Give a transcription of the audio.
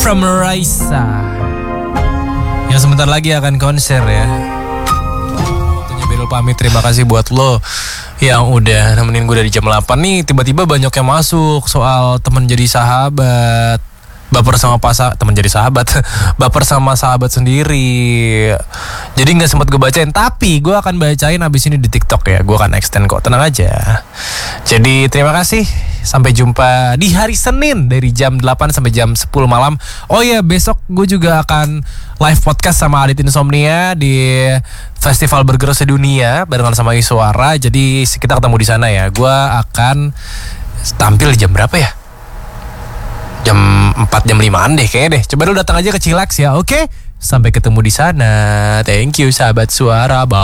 from Raisa yang sebentar lagi akan konser ya. Waktunya Beril pamit. Terima kasih buat lo yang udah nemenin gue dari jam 8 nih. Tiba-tiba banyak yang masuk soal teman jadi sahabat, baper sama teman jadi sahabat, baper sama sahabat sendiri. Jadi nggak sempat gue bacain, tapi gue akan bacain abis ini di TikTok ya. Gue akan extend kok, tenang aja. Jadi terima kasih. Sampai jumpa di hari Senin dari jam 8 sampai jam 10 malam. Oh ya, besok gue juga akan live podcast sama Adit Insomnia di Festival Burger Sedunia barengan sama Iswara. Jadi kita ketemu di sana ya. Gue akan tampil jam berapa ya? Jam 4, jam 5-an deh kayaknya deh. Coba lu datang aja ke Chillax ya, oke? Sampai ketemu di sana. Thank you sahabat suara. Bye.